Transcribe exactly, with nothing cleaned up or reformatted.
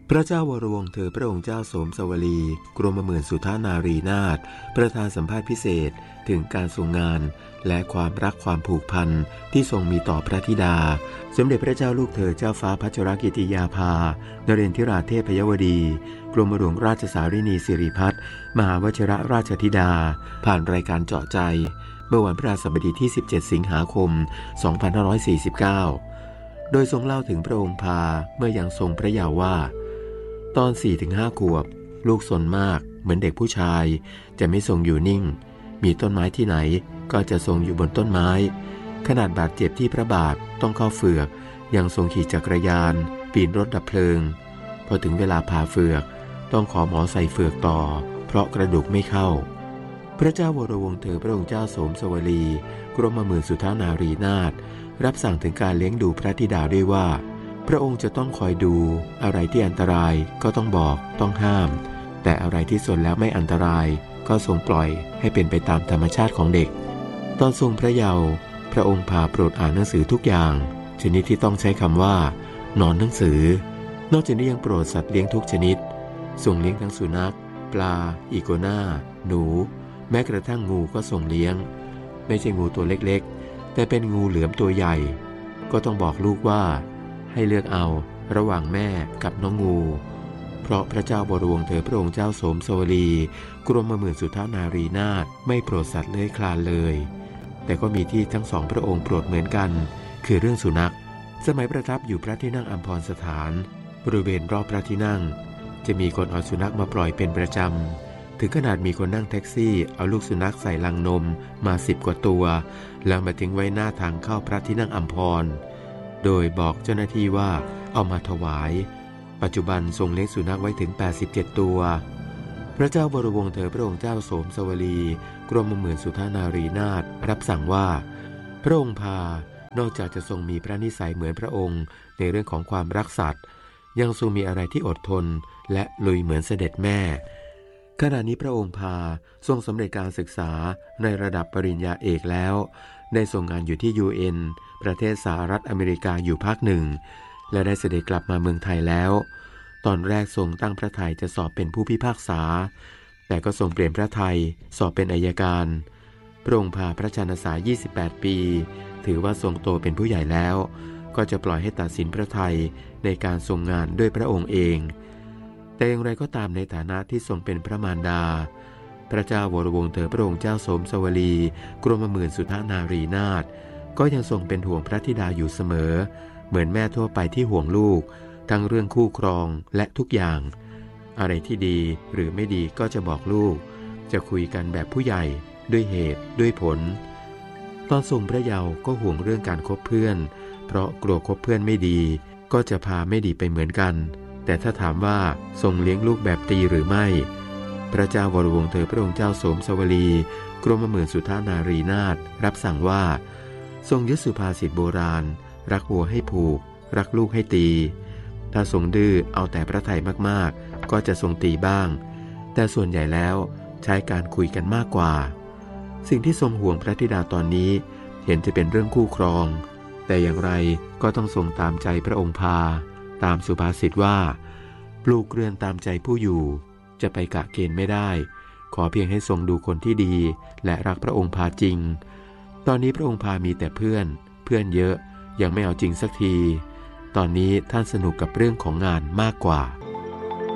พระเจ้าวรวงศ์เธอพระองค์เจ้าโสมสวลีกรมหมื่นสุทานารีนาถประธานสัมภาษณ์พิเศษถึงการทรงงานและความรักความผูกพันที่ทรงมีต่อพระธิดาสมเด็จพระเจ้าลูกเธอเจ้าฟ้าพัชรกิติยาภานเรนทิราเทพยวดีกรมหลวงราชสารินีสิริพัฒน์มหาวชิรราชธิดาผ่านรายการเจาะใจเมื่อวันพฤหัสบดีที่สิบเจ็ดสิงหาคมสองพันห้าร้อยสี่สิบเก้าโดยทรงเล่าถึงพระองค์พาเมื่อยังทรงพระเยาว์ว่าตอน สี่ถึงห้า ขวบลูกซนมากเหมือนเด็กผู้ชายจะไม่ทรงอยู่นิ่งมีต้นไม้ที่ไหนก็จะทรงอยู่บนต้นไม้ขนาดบาดเจ็บที่พระบาทต้องเข้าเฝือกยังทรงขี่จักรยานปีนรถดับเพลิงพอถึงเวลาผ่าเฝือกต้องขอหมอใส่เฝือกต่อเพราะกระดูกไม่เข้าพระเจ้าวรวงศ์เธอพระองค์เจ้าโสมสวลีกรมหมื่นสุทานารีนาถรับสั่งถึงการเลี้ยงดูพระธิดาด้วยว่าพระองค์จะต้องคอยดูอะไรที่อันตรายก็ต้องบอกต้องห้ามแต่อะไรที่สนแล้วไม่อันตรายก็ทรงปล่อยให้เป็นไปตามธรรมชาติของเด็กตอนทรงพระเยาว์พระองค์พาโปรดอ่านหนังสือทุกอย่างชนิดที่ต้องใช้คำว่านอนหนังสือนอกจากนี้ยังโปรดสัตว์เลี้ยงทุกชนิดทรงเลี้ยงทั้งสุนัขปลาอีโกน่าหนูแม้กระทั่งงูก็ทรงเลี้ยงไม่ใช่งูตัวเล็กๆแต่เป็นงูเหลือมตัวใหญ่ก็ต้องบอกลูกว่าให้เลือกเอาระหว่างแม่กับน้องงูเพราะพระเจ้าบรวงเธอพระองค์เจ้าโสมสวลีกรมหมื่นสุทานารีนาถไม่โปรดสัตว์เลื้อยคลานเลยแต่ก็มีที่ทั้งสองพระองค์โปรดเหมือนกันคือเรื่องสุนัขสมัยประทับอยู่พระที่นั่งอัมพรสถานบริเวณรอบพระที่นั่งจะมีคนเอาสุนัขมาปล่อยเป็นประจำถึงขนาดมีคนนั่งแท็กซี่เอาลูกสุนัขใส่ลังนมมาสิบกว่าตัวแล้วมาทิ้งไว้หน้าทางเข้าพระที่นั่งอัมพรโดยบอกเจ้าหน้าที่ว่าเอามาถวายปัจจุบันทรงเลี้ยงสุนัขไว้ถึงแปดสิบเจ็ดตัวพระเจ้าวรวงศ์เธอพระองค์เจ้าโสมสวลีกรมหมื่นสุทานารีนาถรับสั่งว่าพระองค์พานอกจากจะทรงมีพระนิสัยเหมือนพระองค์ในเรื่องของความรักสัตว์ยังทรงมีอะไรที่อดทนและลุยเหมือนเสด็จแม่ขณะนี้พระองค์พาทรงสำเร็จการศึกษาในระดับปริญญาเอกแล้วได้ทรงงานอยู่ที่ ยู เอ็น ประเทศสหรัฐอเมริกาอยู่พักหนึ่งและได้เสด็จกลับมาเมืองไทยแล้วตอนแรกทรงตั้งพระทัยจะสอบเป็นผู้พิพากษาแต่ก็ทรงเปลี่ยนพระทัยสอบเป็นอัยการพระองค์พาพระชนสายยี่สิบแปดปีถือว่าทรงโตเป็นผู้ใหญ่แล้วก็จะปล่อยให้ตัดสินพระทัยในการทรงงานด้วยพระองค์เองแต่อย่างไรก็ตามในฐานะที่ทรงเป็นพระมารดาพระเจ้าวรวงศ์เธอพระองค์เจ้าโสมสวลีกรมหมื่นสุทานารีนาถก็ยังทรงเป็นห่วงพระธิดาอยู่เสมอเหมือนแม่ทั่วไปที่ห่วงลูกทั้งเรื่องคู่ครองและทุกอย่างอะไรที่ดีหรือไม่ดีก็จะบอกลูกจะคุยกันแบบผู้ใหญ่ด้วยเหตุด้วยผลตอนทรงพระเยาว์ก็ห่วงเรื่องการคบเพื่อนเพราะกลัวคบเพื่อนไม่ดีก็จะพาไม่ดีไปเหมือนกันแต่ถ้าถามว่าทรงเลี้ยงลูกแบบตีหรือไม่พระเจ้าวรวงศ์เธอพระองค์เจ้าโสมสวลีกรมหมื่นสุทานารีนาถรับสั่งว่าทรงยึดสุภาษิตโบราณรักวัวให้ผูกรักลูกให้ตีถ้าทรงดื้อเอาแต่พระทัยมากๆก็จะทรงตีบ้างแต่ส่วนใหญ่แล้วใช้การคุยกันมากกว่าสิ่งที่ทรงห่วงพระธิดาตอนนี้เห็นจะเป็นเรื่องคู่ครองแต่อย่างไรก็ต้องทรงตามใจพระองค์พาตามสุภาษิตว่าปลูกเรือนตามใจผู้อยู่จะไปกะเกณฑ์ไม่ได้ขอเพียงให้ทรงดูคนที่ดีและรักพระองค์พาจริงตอนนี้พระองค์พามีแต่เพื่อนเพื่อนเยอะยังไม่เอาจริงสักทีตอนนี้ท่านสนุกกับเรื่องของงานมากกว่า